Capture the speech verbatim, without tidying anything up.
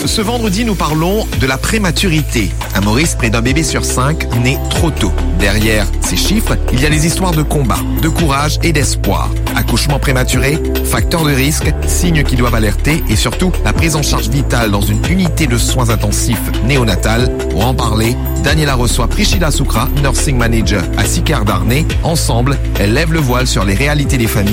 ce vendredi, nous parlons de la prématurité. À Maurice, près d'un bébé sur cinq naît trop tôt. Derrière ces chiffres, il y a les histoires de combat, de courage et d'espoir. Accouchement prématuré, facteur de risque, signes qui doivent alerter et surtout la prise en charge vitale dans une unité de soins intensifs néonatale. Pour en parler, Daniela reçoit Priscilla Soukra, nursing manager à Sicard d'Arnay. Ensemble, elle lève le voile sur les réalités des familles